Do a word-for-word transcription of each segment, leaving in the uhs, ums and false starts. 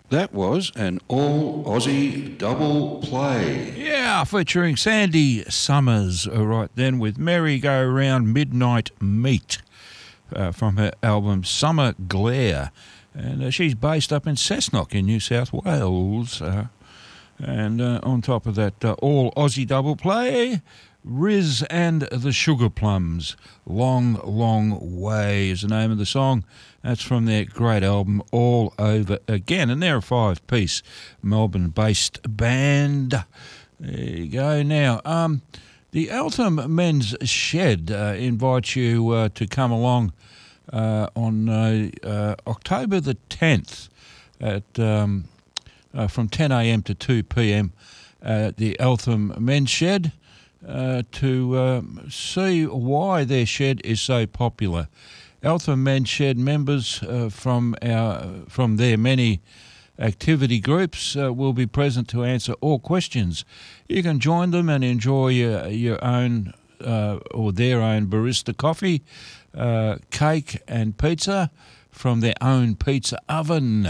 That was an all Aussie double play. Yeah, featuring Sandy Summers uh, right then with Merry Go Round Midnight Meat uh, from her album Summer Glare. And uh, she's based up in Cessnock in New South Wales. Uh, and uh, on top of that, uh, all Aussie double play, Riz and the Sugar Plums. Long, Long Way is the name of the song. That's from their great album, All Over Again. And they're a five-piece Melbourne-based band. There you go. Now, um, the Eltham Men's Shed uh, invites you uh, to come along uh, on uh, uh, October the tenth at um, uh, from ten a m to two p m at the Eltham Men's Shed uh, to um, see why their shed is so popular. Eltham Men's Shed members uh, from our from their many activity groups uh, will be present to answer all questions. You can join them and enjoy your, your own uh, or their own barista coffee, uh, cake and pizza from their own pizza oven.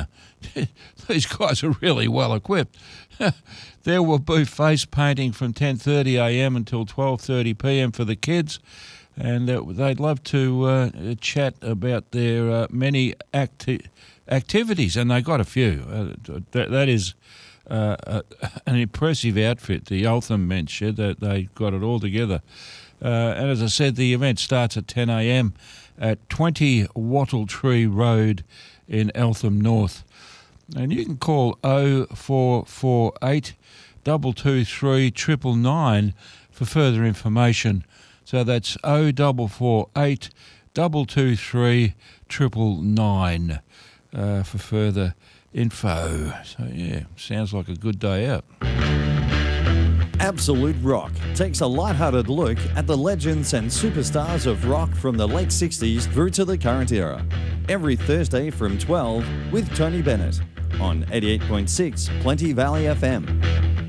These guys are really well equipped. There will be face painting from ten thirty a m until twelve thirty p m for the kids. And uh, they'd love to uh, chat about their uh, many acti- activities, and they got a few. Uh, that, that is uh, uh, an impressive outfit, the Eltham Men's Shed. That they got it all together. Uh, and as I said, the event starts at ten a m at twenty Wattle Tree Road in Eltham North. And you can call oh four four eight, two two three, nine nine nine for further information. So that's oh four four eight, two two three, nine nine nine uh, for further info. So, yeah, sounds like a good day out. Absolute Rock takes a light-hearted look at the legends and superstars of rock from the late sixties through to the current era. Every Thursday from twelve with Tony Bennett on eighty-eight point six Plenty Valley F M.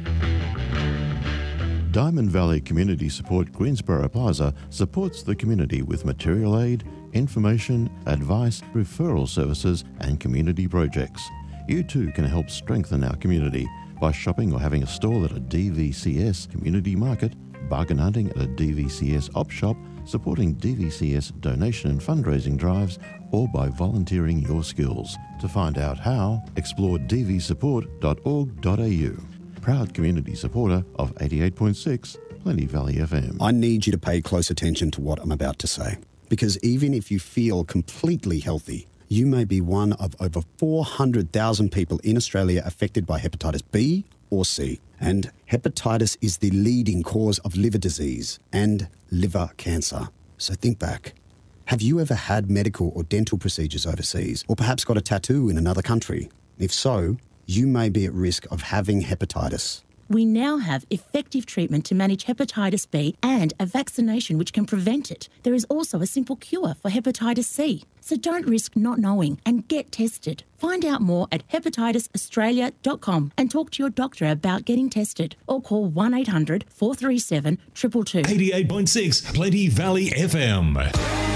Diamond Valley Community Support Greensboro Plaza supports the community with material aid, information, advice, referral services and community projects. You too can help strengthen our community by shopping or having a stall at a D V C S community market, bargain hunting at a D V C S op shop, supporting D V C S donation and fundraising drives, or by volunteering your skills. To find out how, explore d v support dot org dot a u. Proud community supporter of eighty-eight point six Plenty Valley F M. I need you to pay close attention to what I'm about to say, because even if you feel completely healthy, you may be one of over four hundred thousand people in Australia affected by hepatitis B or C. And hepatitis is the leading cause of liver disease and liver cancer. So think back. Have you ever had medical or dental procedures overseas, or perhaps got a tattoo in another country? If so, you may be at risk of having hepatitis. We now have effective treatment to manage hepatitis B and a vaccination which can prevent it. There is also a simple cure for hepatitis C. So don't risk not knowing and get tested. Find out more at hepatitis australia dot com and talk to your doctor about getting tested, or call one eight hundred, four three seven, two two two. eighty-eight point six Plenty Valley F M.